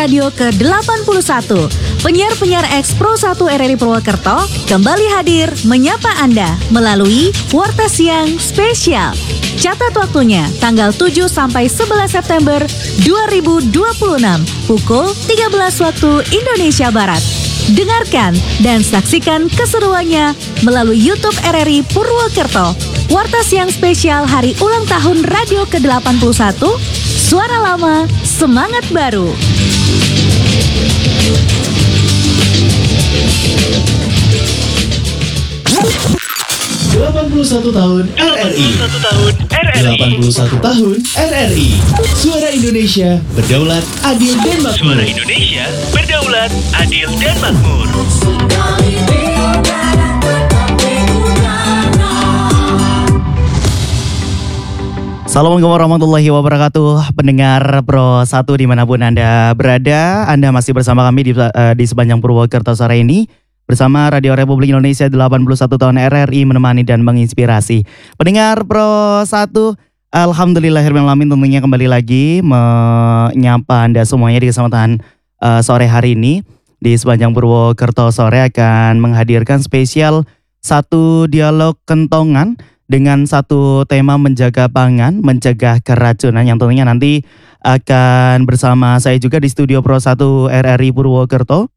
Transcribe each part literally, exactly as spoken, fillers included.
radio ke delapan puluh satu. Penyiar-penyiar X Pro satu R R I Purwokerto kembali hadir menyapa Anda melalui Warta Siang Spesial. Catat waktunya tanggal tujuh sampai sebelas September dua ribu dua puluh enam pukul tiga belas waktu Indonesia Barat. Dengarkan dan saksikan keseruannya melalui YouTube R R I Purwokerto. Warta Siang Spesial Hari Ulang Tahun Radio ke delapan puluh satu, Suara Lama, Semangat Baru. delapan puluh satu tahun R R I. delapan puluh satu tahun R R I. Suara Indonesia berdaulat, adil dan makmur. Suara Indonesia berdaulat, adil dan makmur. Assalamualaikum warahmatullahi wabarakatuh. Pendengar Pro satu dimanapun Anda berada, Anda masih bersama kami di, uh, di sepanjang Purwokerto sore ini. Bersama Radio Republik Indonesia delapan puluh satu tahun R R I menemani dan menginspirasi. Pendengar Pro satu, alhamdulillahirabbil alamin tentunya kembali lagi menyapa Anda semuanya di kesempatan uh, sore hari ini. Di sepanjang Purwokerto sore akan menghadirkan spesial satu dialog kentongan dengan satu tema menjaga pangan, mencegah keracunan yang tentunya nanti akan bersama saya juga di studio Pro satu R R I Purwokerto.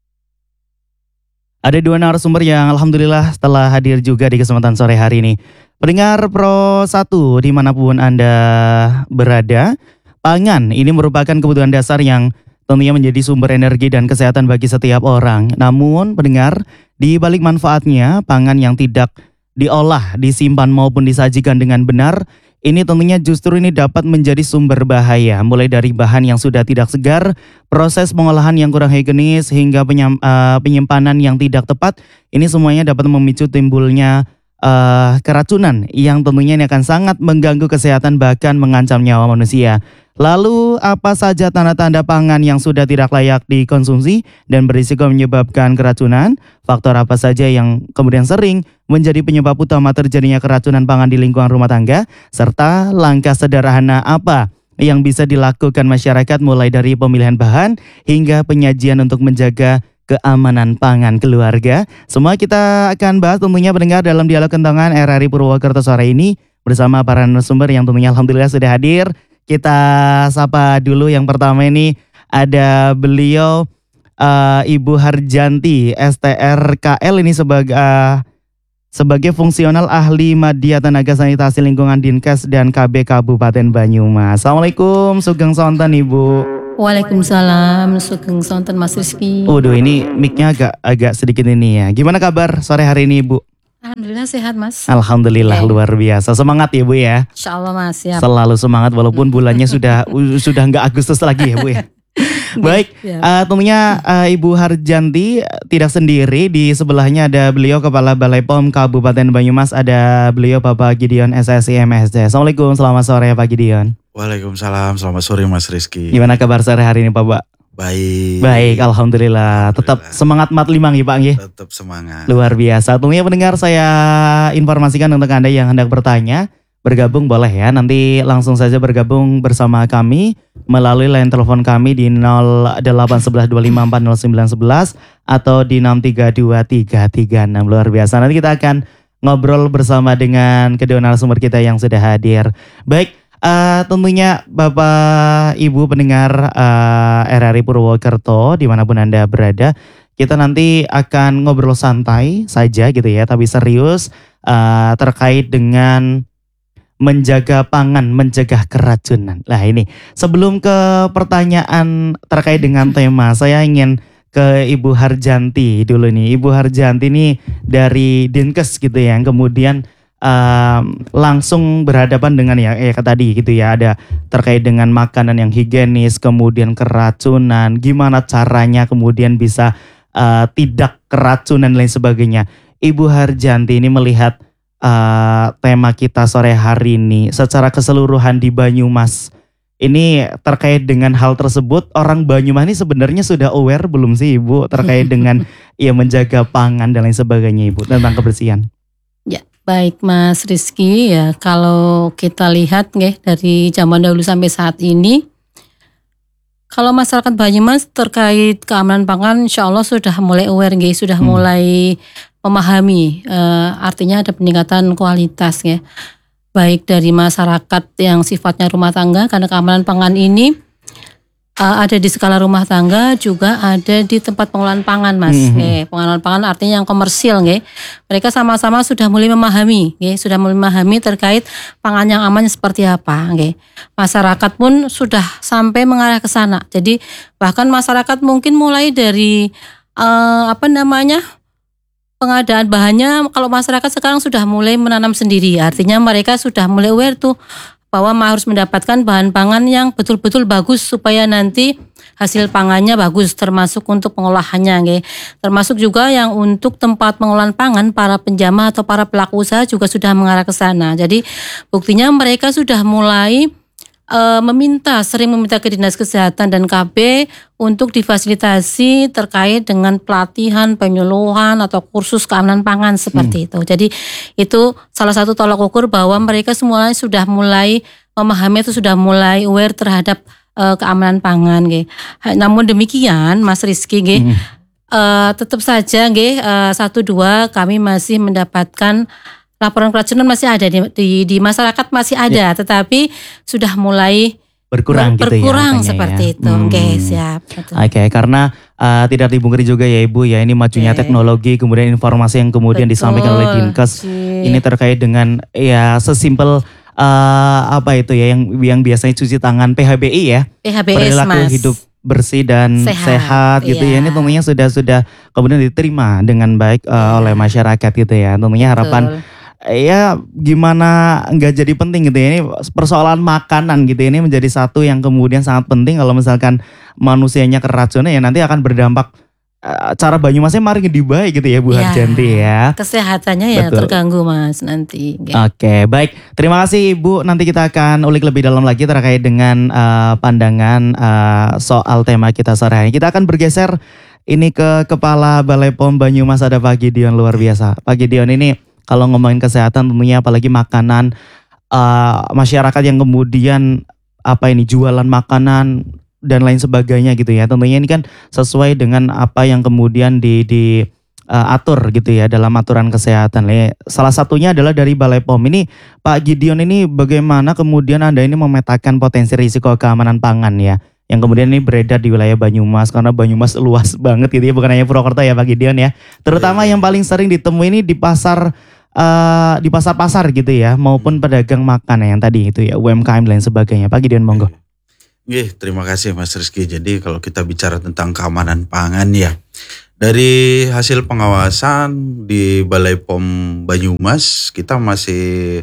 Ada dua narasumber yang alhamdulillah telah hadir juga di kesempatan sore hari ini. Pendengar Pro satu dimanapun Anda berada, pangan ini merupakan kebutuhan dasar yang tentunya menjadi sumber energi dan kesehatan bagi setiap orang. Namun pendengar, di balik manfaatnya, pangan yang tidak diolah, disimpan maupun disajikan dengan benar, ini tentunya justru ini dapat menjadi sumber bahaya. Mulai dari bahan yang sudah tidak segar, proses pengolahan yang kurang higienis, hingga penyam, uh, penyimpanan yang tidak tepat. Ini semuanya dapat memicu timbulnya uh, keracunan yang tentunya ini akan sangat mengganggu kesehatan bahkan mengancam nyawa manusia. Lalu apa saja tanda-tanda pangan yang sudah tidak layak dikonsumsi dan berisiko menyebabkan keracunan? Faktor apa saja yang kemudian sering menjadi penyebab utama terjadinya keracunan pangan di lingkungan rumah tangga? Serta langkah sederhana apa yang bisa dilakukan masyarakat mulai dari pemilihan bahan hingga penyajian untuk menjaga keamanan pangan keluarga? Semua kita akan bahas tentunya pendengar dalam dialog kentongan R R I Purwokerto sore ini bersama para narasumber yang tentunya alhamdulillah sudah hadir. Kita sapa dulu yang pertama ini ada beliau uh, Ibu Harjanti S T R K L ini sebagai uh, sebagai fungsional ahli media tenaga sanitasi lingkungan Dinkes dan K B Kabupaten Banyumas. Assalamualaikum, sugeng sonten Ibu. Waalaikumsalam, sugeng sonten Mas Rizky. Waduh, ini mic-nya agak agak sedikit ini ya. Gimana kabar sore hari ini Ibu? Alhamdulillah sehat Mas. Alhamdulillah okay. Luar biasa. Semangat ya Bu ya. Insya Allah Mas, siap. Selalu semangat walaupun bulannya sudah sudah nggak Agustus lagi ya Bu ya. Baik, uh, tentunya uh, Ibu Harjanti tidak sendiri. Di sebelahnya ada beliau Kepala Balai P O M Kabupaten Banyumas. Ada beliau Bapak Gideon S S I M S D. Assalamualaikum, selamat sore Pak Gideon. Waalaikumsalam, selamat sore Mas Rizky. Gimana kabar sore hari ini Pak Pak? Baik. Baik, alhamdulillah. Tetap semangat mat limang ya Pak ya. Tetap semangat. Luar biasa. Tentunya pendengar saya informasikan untuk Anda yang hendak bertanya, bergabung boleh ya. Nanti langsung saja bergabung bersama kami melalui line telepon kami di nol delapan satu satu dua lima empat nol sembilan satu satu atau di enam tiga dua tiga tiga enam. Luar biasa. Nanti kita akan ngobrol bersama dengan kedua narasumber kita yang sudah hadir. Baik. Uh, tentunya Bapak Ibu pendengar uh, R R I Purwokerto dimanapun Anda berada, kita nanti akan ngobrol santai saja gitu ya, tapi serius uh, terkait dengan menjaga pangan, mencegah keracunan. Nah ini sebelum ke pertanyaan terkait dengan tema, saya ingin ke Ibu Harjanti dulu nih. Ibu Harjanti ini dari Dinkes gitu ya, yang kemudian Um, langsung berhadapan dengan ya, ya tadi gitu ya, ada terkait dengan makanan yang higienis, kemudian keracunan, gimana caranya kemudian bisa uh, tidak keracunan dan lain sebagainya. Ibu Harjanti ini melihat uh, tema kita sore hari ini secara keseluruhan di Banyumas. Ini terkait dengan hal tersebut, orang Banyumas ini sebenarnya sudah aware belum sih Ibu terkait dengan ya menjaga pangan dan lain sebagainya Ibu tentang kebersihan? Ya. Baik Mas Rizky, ya kalau kita lihat nggih dari zaman dahulu sampai saat ini, Kalau masyarakat Banyumas terkait keamanan pangan, insya Allah sudah mulai aware, nggih, sudah hmm. mulai memahami. Uh, artinya ada peningkatan kualitas, ya, baik dari masyarakat yang sifatnya rumah tangga, karena keamanan pangan ini uh, ada di skala rumah tangga, juga ada di tempat pengolahan pangan, Mas. Hmm. Nggih, pengolahan pangan artinya yang komersil, nggih. Mereka sama-sama sudah mulai memahami, nggih, sudah mulai memahami terkait pangan yang aman seperti apa, nggih. Masyarakat pun sudah sampai mengarah ke sana. Jadi bahkan masyarakat mungkin mulai dari uh, apa namanya pengadaan bahannya, kalau masyarakat sekarang sudah mulai menanam sendiri. Artinya mereka sudah mulai aware tuh bahwa harus mendapatkan bahan pangan yang betul-betul bagus supaya nanti hasil pangannya bagus, termasuk untuk pengolahannya, nggih. Termasuk juga yang untuk tempat pengolahan pangan, para penjamah atau para pelaku usaha juga sudah mengarah ke sana. Jadi buktinya mereka sudah mulai uh, meminta, sering meminta ke Dinas Kesehatan dan K B untuk difasilitasi terkait dengan pelatihan, penyuluhan atau kursus keamanan pangan seperti hmm. itu. Jadi itu salah satu tolak ukur bahwa mereka semuanya sudah mulai memahami, itu sudah mulai aware terhadap uh, keamanan pangan, nggih. Namun demikian, Mas Rizky, nggih, hmm. uh, tetap saja, nggih, uh, satu dua kami masih mendapatkan laporan keracunan, masih ada di, di, di masyarakat masih ada, ya. Tetapi sudah mulai berkurang, ber, gitu berkurang ya, seperti ya. itu, hmm. Oke, siap. Oke, okay, karena uh, tidak dibungkiri juga ya Ibu ya, ini majunya okay. teknologi, kemudian informasi yang kemudian betul. Disampaikan oleh Dinkes, Cik. Ini terkait dengan ya sesimpel uh, apa itu ya yang yang biasanya cuci tangan P H B I ya, P H B I, perilaku Mas. Hidup bersih dan sehat, sehat gitu iya. ya, ini tentunya sudah sudah kemudian diterima dengan baik uh, iya. oleh masyarakat gitu ya, tentunya harapan. Betul. Ya gimana nggak jadi penting gitu ya, ini persoalan makanan gitu ya, ini menjadi satu yang kemudian sangat penting. Kalau misalkan manusianya keracunan ya nanti akan berdampak uh, cara Banyumasnya mari dibaik gitu ya Bu ya, Harjanti ya. Kesehatannya ya betul. Terganggu Mas nanti. Okay. Oke, baik, terima kasih Ibu. Nanti kita akan ulik lebih dalam lagi terkait dengan uh, pandangan uh, soal tema kita sore hari. Kita akan bergeser ini ke Kepala Balai P O M Banyumas, ada Pak Gideon, luar biasa. Pak Gideon, ini kalau ngomongin kesehatan tentunya apalagi makanan, uh, masyarakat yang kemudian apa ini jualan makanan dan lain sebagainya gitu ya. Tentunya ini kan sesuai dengan apa yang kemudian di, di uh, atur gitu ya dalam aturan kesehatan. Salah satunya adalah dari Balai P O M ini, Pak Gideon, ini bagaimana kemudian Anda ini memetakan potensi risiko keamanan pangan ya, yang kemudian ini beredar di wilayah Banyumas, karena Banyumas luas banget gitu ya, bukan hanya Purwokerto ya Pak Gideon ya. Terutama yang paling sering ditemui ini di pasar uh, di pasar-pasar gitu ya, maupun pedagang makan yang tadi itu ya, U M K M dan lain sebagainya. Pak Gideon, monggo. Nggih, terima kasih Mas Rizky. Jadi kalau kita bicara tentang keamanan pangan ya, dari hasil pengawasan di Balai P O M Banyumas, kita masih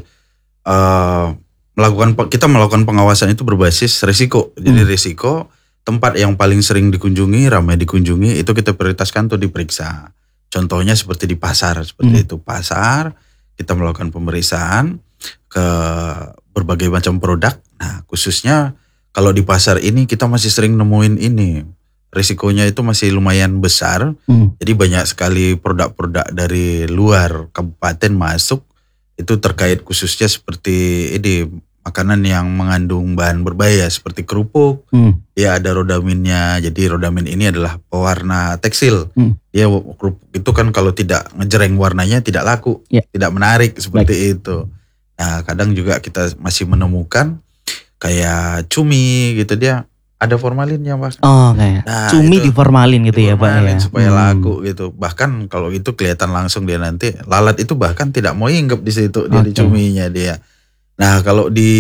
uh, melakukan kita melakukan pengawasan itu berbasis risiko. Jadi hmm. risiko tempat yang paling sering dikunjungi, ramai dikunjungi, itu kita prioritaskan untuk diperiksa. Contohnya seperti di pasar, seperti hmm. itu pasar, kita melakukan pemeriksaan ke berbagai macam produk. Nah, khususnya kalau di pasar ini kita masih sering nemuin ini, risikonya itu masih lumayan besar. Hmm. Jadi banyak sekali produk-produk dari luar kabupaten masuk, itu terkait khususnya seperti ini, makanan yang mengandung bahan berbahaya seperti kerupuk. Hmm. Dia ada rodaminnya. Jadi rodamin ini adalah pewarna tekstil. Hmm. Dia kerupuk itu kan kalau tidak ngejreng warnanya tidak laku, yeah. tidak menarik seperti Baik. Itu. Nah, kadang juga kita masih menemukan kayak cumi gitu, dia ada formalinnya Pak. Oh, kayak nah, cumi di formalin gitu ya Pak ya. Supaya hmm. laku gitu. Bahkan kalau itu kelihatan langsung dia nanti lalat itu bahkan tidak mau hinggap di situ, dia okay. di cuminya dia. Nah, kalau di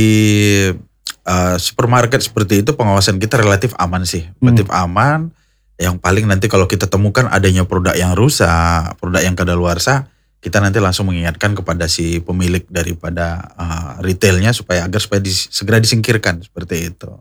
uh, supermarket seperti itu pengawasan kita relatif aman sih, relatif hmm. aman. Yang paling nanti kalau kita temukan adanya produk yang rusak, produk yang kadaluarsa, kita nanti langsung mengingatkan kepada si pemilik daripada uh, retailnya supaya agar supaya dis, segera disingkirkan seperti itu.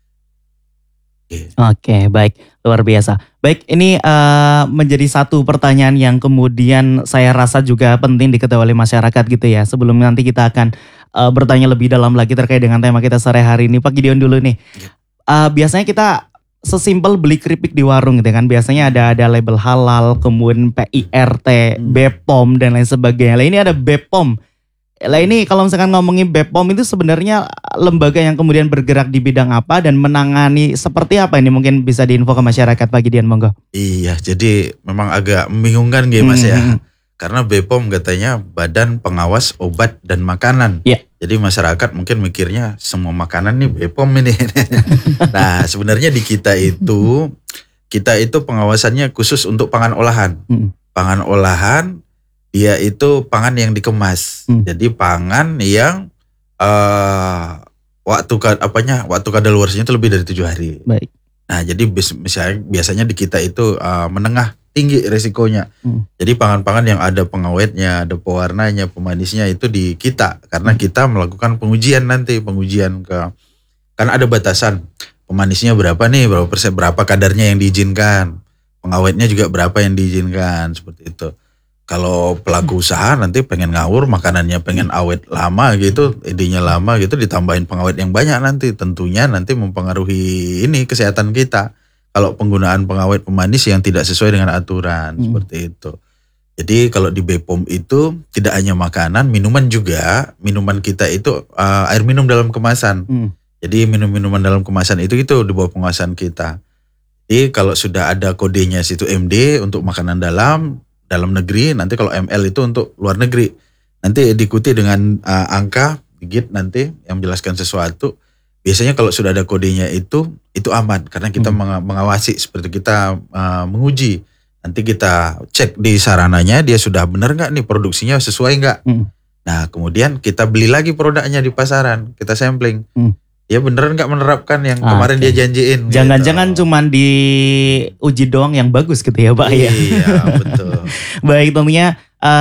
Okay. Oke, baik, luar biasa. Baik, ini uh, menjadi satu pertanyaan yang kemudian saya rasa juga penting diketahui oleh masyarakat gitu ya. Sebelum nanti kita akan uh, bertanya lebih dalam lagi terkait dengan tema kita sore hari ini, Pak Gideon dulu nih. Uh, biasanya kita sesimpel beli keripik di warung gitu kan, biasanya ada ada label halal, kemudian P I R T, hmm. B P O M dan lain sebagainya. Lah ini ada B P O M. Lah ini kalau misalkan ngomongin B P O M itu sebenarnya lembaga yang kemudian bergerak di bidang apa dan menangani seperti apa ini, mungkin bisa diinfo ke masyarakat Pak Gideon, monggo. Iya, jadi memang agak membingungkan gitu Mas ya. Hmm. Karena B P O M katanya Badan Pengawas Obat dan Makanan. Iya. Jadi masyarakat mungkin mikirnya semua makanan nih B P O M ini. Nah, sebenarnya di kita itu kita itu pengawasannya khusus untuk pangan olahan. Hmm. Pangan olahan dia itu pangan yang dikemas. Hmm. Jadi pangan yang uh, waktu apanya waktu kadaluarsanya itu lebih dari tujuh hari. Baik. Nah, jadi misalnya biasanya di kita itu uh, menengah tinggi resikonya. Hmm. Jadi pangan-pangan yang ada pengawetnya, ada pewarnanya, pemanisnya itu di kita, karena kita melakukan pengujian nanti, pengujian ke kan ada batasan pemanisnya berapa nih, berapa persen, berapa kadarnya yang diizinkan, pengawetnya juga berapa yang diizinkan, seperti itu. Kalau pelaku usaha nanti pengen ngawur, makanannya pengen awet lama gitu, idenya lama gitu, ditambahin pengawet yang banyak nanti, tentunya nanti mempengaruhi ini kesehatan kita. Kalau penggunaan pengawet pemanis yang tidak sesuai dengan aturan, hmm. seperti itu. Jadi kalau di B P O M itu tidak hanya makanan, minuman juga. Minuman kita itu uh, air minum dalam kemasan. Hmm. Jadi minum-minuman dalam kemasan itu itu di bawah pengawasan kita. Jadi kalau sudah ada kodenya situ M D untuk makanan dalam, dalam negeri, nanti kalau M L itu untuk luar negeri. Nanti diikuti dengan uh, angka, digit nanti yang menjelaskan sesuatu. Biasanya kalau sudah ada kodenya itu, itu aman. Karena kita hmm. mengawasi, seperti kita uh, menguji. Nanti kita cek di sarananya, dia sudah benar nggak nih, produksinya sesuai nggak. Hmm. Nah kemudian kita beli lagi produknya di pasaran, kita sampling. Hmm. Dia beneran nggak menerapkan yang ah, kemarin okay. dia janjiin. Jangan-jangan gitu. Cuman diuji doang yang bagus gitu ya Pak ya. Iya betul. Baik, tentunya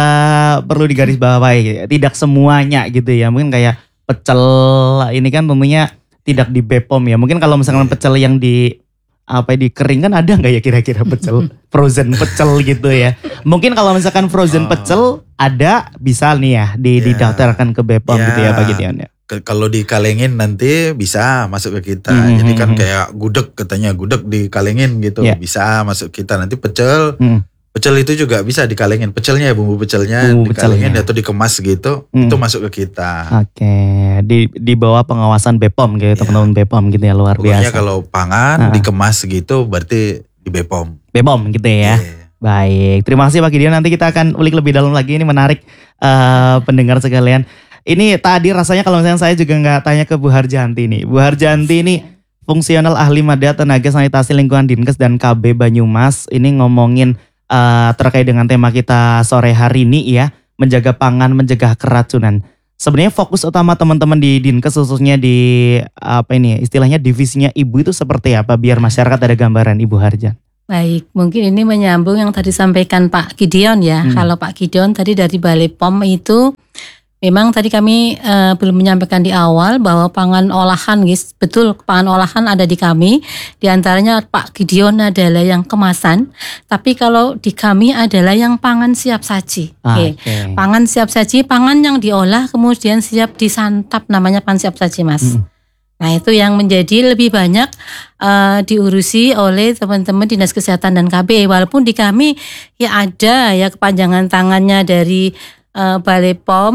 uh, perlu digarisbawahi, tidak semuanya gitu ya. Mungkin kayak pecel ini kan tentunya tidak di B P O M ya. Mungkin kalau misalkan pecel yang di apa dikering kan ada nggak ya kira-kira pecel frozen pecel gitu ya. Mungkin kalau misalkan frozen oh. pecel ada, bisa nih ya di, yeah. didaftarkan ke B P O M yeah. gitu ya Pak Gideon ya. Kalau dikalengin nanti bisa masuk ke kita. Mm-hmm. Jadi kan kayak gudeg, katanya gudeg dikalengin gitu, yeah. bisa masuk kita. Nanti pecel, mm. pecel itu juga bisa dikalengin. Pecelnya ya, bumbu pecelnya bumbu dikalengin atau dikemas gitu, mm. itu masuk ke kita. Oke, okay. di di bawah pengawasan B P O M gitu, yeah. teman-teman B P O M gitu ya, luar Pokoknya biasa. Kalau pangan nah. dikemas gitu berarti di B P O M. B P O M gitu ya. Yeah. Baik, terima kasih Pak Gideon. Nanti kita akan ulik lebih dalam lagi, ini menarik uh, pendengar sekalian. Ini tadi rasanya kalau misalnya saya juga nggak tanya ke Bu Harjanti nih. Bu Harjanti ini fungsional ahli mada tenaga sanitasi lingkungan Dinkes dan K B Banyumas. Ini ngomongin uh, terkait dengan tema kita sore hari ini ya, menjaga pangan, mencegah keracunan. Sebenarnya fokus utama teman-teman di Dinkes khususnya di apa ini istilahnya divisinya Ibu itu seperti apa, biar masyarakat ada gambaran Ibu Harjan. Baik, mungkin ini menyambung yang tadi sampaikan Pak Gideon ya. Hmm. Kalau Pak Gideon tadi dari Balai P O M itu memang tadi kami uh, belum menyampaikan di awal bahwa pangan olahan, guys, betul pangan olahan ada di kami. Di antaranya Pak Gideon adalah yang kemasan, tapi kalau di kami adalah yang pangan siap saji. Ah, okay. Okay. Pangan siap saji, pangan yang diolah kemudian siap disantap, namanya pangan siap saji, Mas. Hmm. Nah itu yang menjadi lebih banyak uh, diurusi oleh teman-teman Dinas Kesehatan dan K B. Walaupun di kami ya ada ya kepanjangan tangannya dari uh, Balai P O M,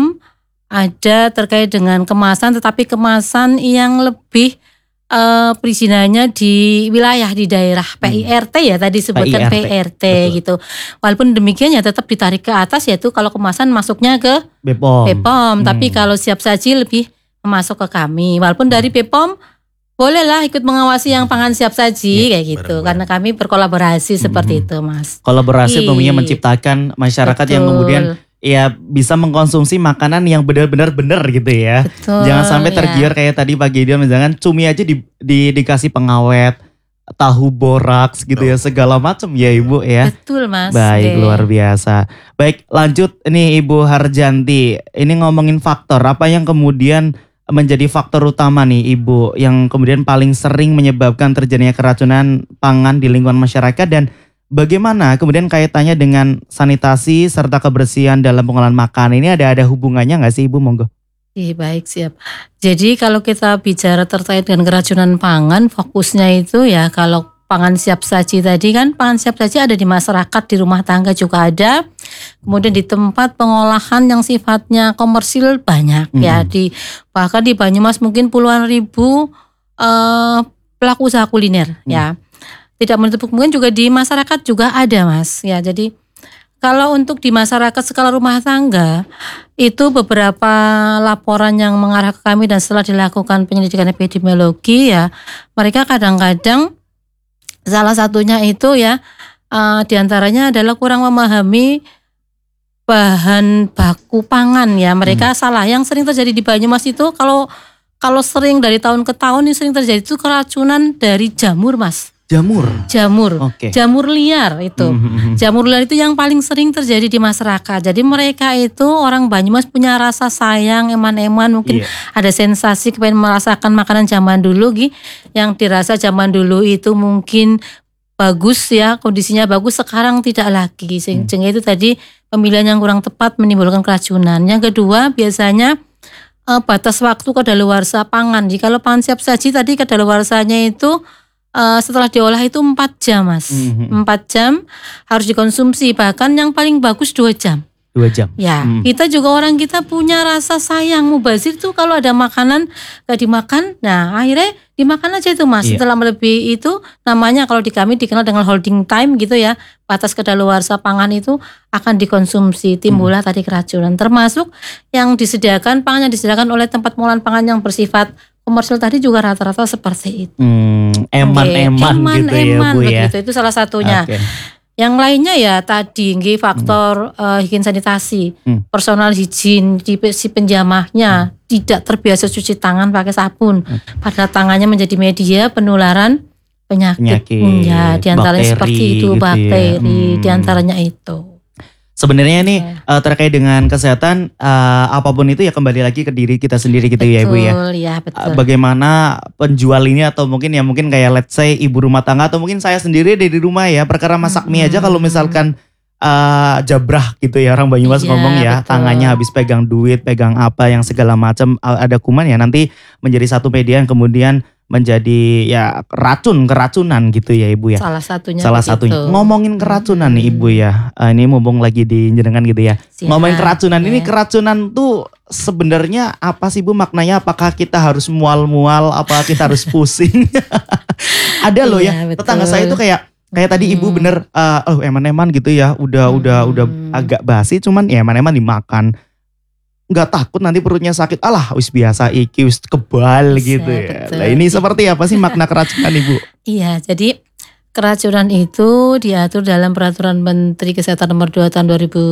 ada terkait dengan kemasan, tetapi kemasan yang lebih uh, perizinannya di wilayah di daerah P I R T ya tadi sebutkan P I R T gitu. Walaupun demikian ya tetap ditarik ke atas, yaitu kalau kemasan masuknya ke B P O M. B P O M, hmm. tapi kalau siap saji lebih masuk ke kami. Walaupun dari B P O M bolehlah ikut mengawasi yang pangan siap saji ya, kayak gitu, bareng-bareng. Karena kami berkolaborasi hmm. seperti itu, Mas. Kolaborasi tentunya menciptakan masyarakat Betul. yang kemudian ya bisa mengkonsumsi makanan yang benar-benar benar gitu ya. Betul, jangan sampai ya. tergiur kayak tadi Pak Gideon, misalkan cumi aja di, di dikasih pengawet, tahu boraks gitu oh. ya, segala macam ya Ibu ya. Betul Mas. Baik, okay. luar biasa. Baik, lanjut nih Ibu Harjanti. Ini ngomongin faktor apa yang kemudian menjadi faktor utama nih Ibu yang kemudian paling sering menyebabkan terjadinya keracunan pangan di lingkungan masyarakat, dan bagaimana kemudian kaitannya dengan sanitasi serta kebersihan dalam pengolahan makan ini, ada ada hubungannya nggak sih Ibu? Monggo. Iya, baik, siap. Jadi kalau kita bicara terkait dengan keracunan pangan, fokusnya itu ya kalau pangan siap saji tadi kan, pangan siap saji ada di masyarakat, di rumah tangga juga ada. Kemudian di tempat pengolahan yang sifatnya komersil banyak hmm. ya, di bahkan di Banyumas mungkin puluhan ribu uh, pelaku usaha kuliner hmm. ya. Tidak menutup kemungkinan juga di masyarakat juga ada, Mas. Ya, jadi kalau untuk di masyarakat skala rumah tangga itu beberapa laporan yang mengarah ke kami dan setelah dilakukan penyelidikan epidemiologi ya, mereka kadang-kadang salah satunya itu ya uh, diantaranya adalah kurang memahami bahan baku pangan ya. Mereka hmm. salah. Yang sering terjadi di Banyumas itu kalau kalau sering dari tahun ke tahun ini sering terjadi itu keracunan dari jamur, Mas. Jamur? Jamur. Okay. Jamur liar itu. Hmm. Jamur liar itu yang paling sering terjadi di masyarakat. Jadi mereka itu orang Banyumas punya rasa sayang, eman-eman, mungkin yeah. ada sensasi kepengen merasakan makanan zaman dulu Gi, yang dirasa zaman dulu itu mungkin bagus ya, kondisinya bagus, sekarang tidak lagi. Sehingga hmm. itu tadi pemilihan yang kurang tepat menimbulkan keracunan. Yang kedua biasanya eh, batas waktu kadaluarsa pangan. Jadi kalau pangan siap saji tadi kadaluarsanya itu Uh, setelah diolah itu empat jam, Mas. Mm-hmm. empat jam harus dikonsumsi. Bahkan yang paling bagus dua jam. dua jam. Ya, mm. kita juga orang kita punya rasa sayang. Mubazir tuh kalau ada makanan gak dimakan, nah akhirnya dimakan aja itu, Mas. Yeah. Setelah melebihi itu namanya kalau di kami dikenal dengan holding time gitu ya. Batas kadaluarsa pangan itu akan dikonsumsi, timbullah mm. tadi keracunan. Termasuk yang disediakan pangan yang disediakan oleh tempat pengolahan pangan yang bersifat komersil tadi juga rata-rata seperti itu. Hmm, eman-eman okay. gitu ya, eman, Bu ya. Begitu, itu salah satunya. Okay. Yang lainnya ya tadi nggih faktor hmm. uh, higien sanitasi, hmm. personal higien di si penjamahnya hmm. tidak terbiasa cuci tangan pakai sabun. Hmm. Padahal tangannya menjadi media penularan penyakit. penyakit ya, diantaranya seperti itu, gitu bakteri, ya. hmm. diantaranya itu. Sebenarnya nih uh, terkait dengan kesehatan uh, apapun itu ya kembali lagi ke diri kita sendiri gitu betul, ya Ibu ya. ya betul. Uh, bagaimana penjual ini atau mungkin ya mungkin kayak let's say ibu rumah tangga atau mungkin saya sendiri dari rumah ya perkara masak hmm. mie aja kalau misalkan uh, jabrah gitu ya orang Banyumas ya, ngomong ya betul. tangannya habis pegang duit, pegang apa yang segala macam ada kuman ya nanti menjadi satu media yang kemudian menjadi ya racun keracunan gitu ya Ibu ya. Salah satunya. Salah begitu. satunya. Ngomongin keracunan hmm. nih Ibu ya. Uh, ini mumpung lagi di jenengan gitu ya. Siap. Ngomongin keracunan ya. Ini keracunan tuh sebenarnya apa sih Bu maknanya? Apakah kita harus mual-mual? Apakah kita harus pusing? Ada loh ya. Iya, tetangga saya tuh kayak kayak tadi Ibu bener uh, oh eman-eman gitu ya. Udah hmm. udah udah agak basi cuman ya eman-eman dimakan. Nggak takut nanti perutnya sakit, alah wis biasa iki wis kebal bisa, gitu ya. Betul. Nah ini seperti apa sih makna keracunan Ibu? Iya, jadi keracunan itu diatur dalam Peraturan Menteri Kesehatan Nomor dua Tahun dua ribu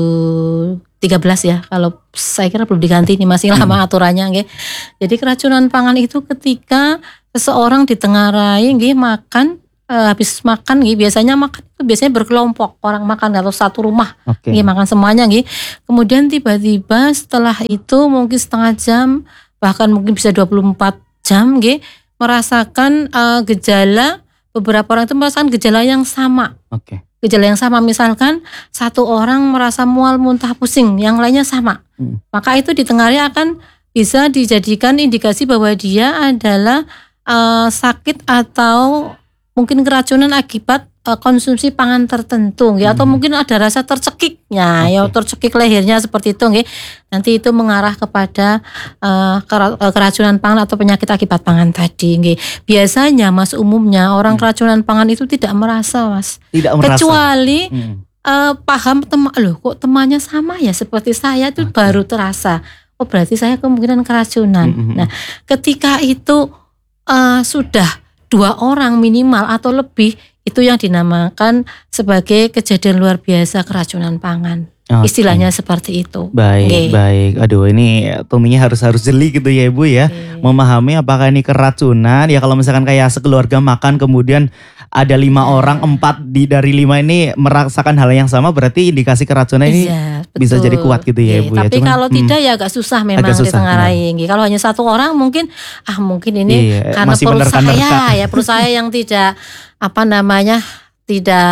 tiga belas ya. Kalau saya kira belum diganti ini masih lama hmm. aturannya nggih. Jadi keracunan pangan itu ketika seseorang ditengarai nggih makan Uh, habis makan gitu biasanya makan itu biasanya berkelompok orang makan atau satu rumah okay. gitu, makan semuanya gitu. Kemudian tiba-tiba setelah itu mungkin setengah jam bahkan mungkin bisa dua puluh empat jam gitu, merasakan uh, gejala beberapa orang itu merasakan gejala yang sama. Okay. Gejala yang sama misalkan satu orang merasa mual muntah pusing, yang lainnya sama. Hmm. Maka itu ditengarai akan bisa dijadikan indikasi bahwa dia adalah uh, sakit atau mungkin keracunan akibat uh, konsumsi pangan tertentu ya, hmm. atau mungkin ada rasa tercekiknya okay. ya, tercekik lehernya seperti itu nggih. Nanti itu mengarah kepada uh, keracunan pangan atau penyakit akibat pangan tadi nggih. Biasanya Mas umumnya orang hmm. keracunan pangan itu tidak merasa Mas. Tidak merasa. Kecuali hmm. uh, paham teman loh kok temannya sama ya seperti saya itu okay. baru terasa. Oh berarti saya kemungkinan keracunan. Hmm. Nah, ketika itu uh, sudah dua orang minimal atau lebih itu yang dinamakan sebagai kejadian luar biasa keracunan pangan. Okay. Istilahnya seperti itu. Baik, okay. baik. Aduh ini tentunya harus harus jeli gitu ya Ibu ya. Okay. Memahami apakah ini keracunan. Ya kalau misalkan kayak sekeluarga makan kemudian ada lima yeah. orang, empat di dari lima ini merasakan hal yang sama berarti indikasi keracunan ini yeah, bisa jadi kuat gitu ya Ibu yeah. ya. Tapi Cuman, kalau hmm, tidak ya agak susah memang ditengarai. Nah. Kalau hanya satu orang mungkin ah mungkin ini yeah, karena perut saya ya perut saya yang tidak apa namanya tidak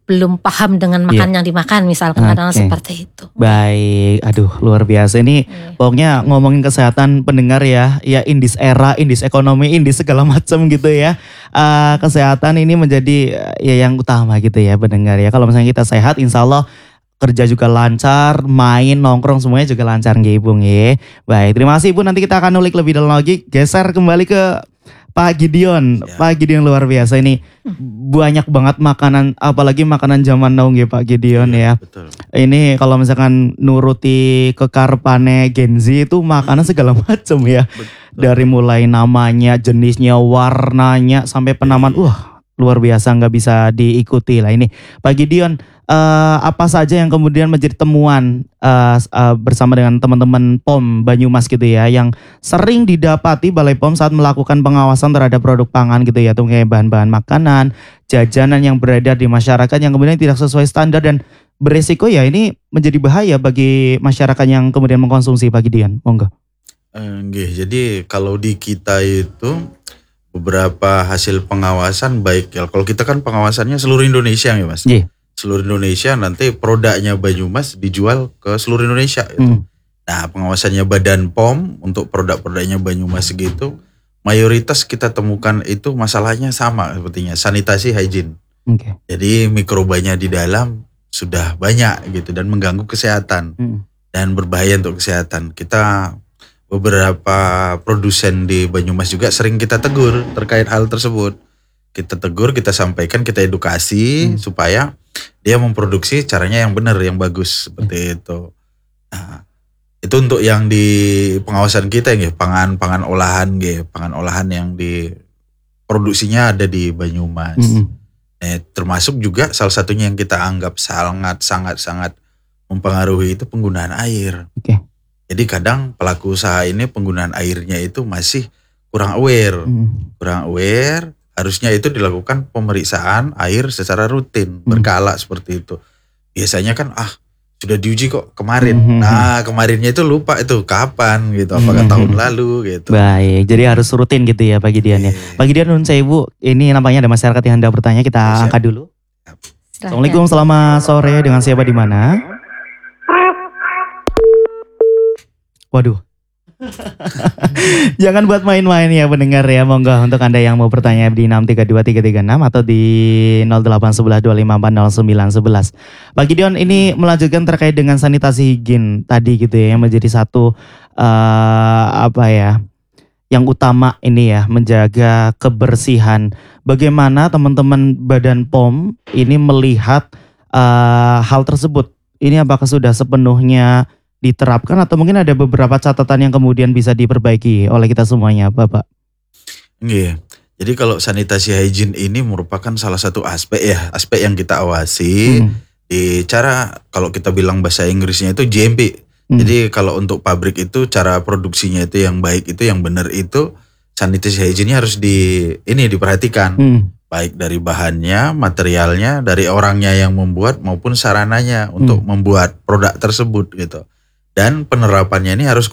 belum paham dengan makan Iya. yang dimakan misalkan kadang Oke. seperti itu. Baik, aduh luar biasa ini. Iya. Pokoknya ngomongin kesehatan pendengar ya, ya in this era, in this ekonomi, in this segala macam gitu ya. Eh, kesehatan ini menjadi eh, ya yang utama gitu ya pendengar ya. Kalau misalnya kita sehat, insya Allah kerja juga lancar, main, nongkrong semuanya juga lancar nggih Ibu nggih. Baik, terima kasih Ibu. Nanti kita akan ulik lebih dalam lagi. Geser kembali ke Pak Gideon. Ya. Pak Gideon luar biasa ini. Banyak banget makanan, apalagi makanan zaman now nggih Pak Gideon ya. Betul. Ini kalau misalkan nuruti kekarepane Gen Z itu makanan segala macam ya. Dari mulai namanya, jenisnya, warnanya sampai penamaan. Wah, luar biasa nggak bisa diikuti lah ini. Pak Gideon, eh, apa saja yang kemudian menjadi temuan eh, eh, bersama dengan teman-teman P O M Banyumas gitu ya, yang sering didapati Balai P O M saat melakukan pengawasan terhadap produk pangan gitu ya, tuh kayak bahan-bahan makanan, jajanan yang beredar di masyarakat yang kemudian tidak sesuai standar dan beresiko ya ini menjadi bahaya bagi masyarakat yang kemudian mengkonsumsi Pak Gideon. Monggo. Eh, nggih, jadi kalau di kita itu beberapa hasil pengawasan baik ya, kalau kita kan pengawasannya seluruh Indonesia ya Mas. Nggih. Seluruh Indonesia, nanti produknya Banyumas dijual ke seluruh Indonesia gitu. Hmm. Nah, pengawasannya Badan P O M untuk produk-produknya Banyumas gitu, mayoritas kita temukan itu masalahnya sama sepertinya, sanitasi hygiene. Oke. Jadi mikrobanya di dalam sudah banyak gitu dan mengganggu kesehatan Hmm. dan berbahaya untuk kesehatan. Kita beberapa produsen di Banyumas juga sering kita tegur terkait hal tersebut. Kita tegur, kita sampaikan, kita edukasi Hmm. supaya dia memproduksi caranya yang benar, yang bagus seperti itu. Nah, itu untuk yang di pengawasan kita ya, pangan-pangan olahan ya, pangan olahan yang di produksinya ada di Banyumas. Hmm. Nah, termasuk juga salah satunya yang kita anggap sangat sangat sangat mempengaruhi itu penggunaan air. Oke. Jadi kadang pelaku usaha ini penggunaan airnya itu masih kurang aware, Hmm. kurang aware. Harusnya itu dilakukan pemeriksaan air secara rutin, berkala seperti itu. Biasanya kan ah sudah diuji kok kemarin. Hmm. Nah kemarinnya itu lupa itu kapan gitu, apakah Hmm. tahun lalu gitu. Baik, jadi harus rutin gitu ya Pak Gideon ya. Iya. Pak Gideon, nun saya Ibu, ini nampaknya ada masyarakat yang hendak bertanya, kita Siap. angkat dulu. Silahkan. Assalamualaikum, selamat sore, dengan siapa di mana? Waduh. Jangan buat main-main ya pendengar ya, monggo untuk Anda yang mau bertanya di enam tiga dua tiga tiga enam atau di nol delapan satu satu dua lima empat nol sembilan satu satu. Pak Gideon, ini melanjutkan terkait dengan sanitasi higien tadi gitu ya, yang menjadi satu eh, apa ya, yang utama ini ya, menjaga kebersihan. Bagaimana teman-teman Badan P O M ini melihat eh, hal tersebut? Ini apakah sudah sepenuhnya diterapkan atau mungkin ada beberapa catatan yang kemudian bisa diperbaiki oleh kita semuanya, Bapak? Iya. Jadi kalau sanitasi hygiene ini merupakan salah satu aspek ya, aspek yang kita awasi. Hmm. Di cara kalau kita bilang bahasa Inggrisnya itu G M P. Hmm. Jadi kalau untuk pabrik itu cara produksinya itu yang baik, itu yang benar itu sanitasi hygiene harus di ini diperhatikan. Hmm. Baik dari bahannya, materialnya, dari orangnya yang membuat maupun sarananya untuk membuat produk tersebut gitu. Dan penerapannya ini harus